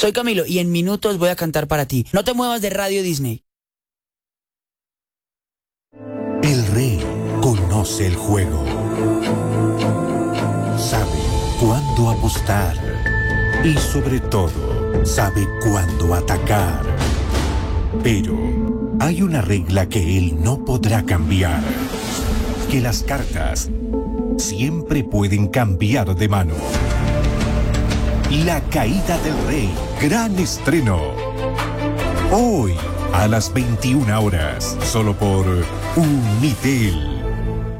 Soy Camilo y en minutos voy a cantar para ti. No te muevas de Radio Disney. El rey conoce el juego. Sabe cuándo apostar. Y sobre todo, sabe cuándo atacar. Pero hay una regla que él no podrá cambiar. Que las cartas siempre pueden cambiar de mano. La caída del rey. Gran estreno. Hoy a las 21 horas. Solo por Unitel.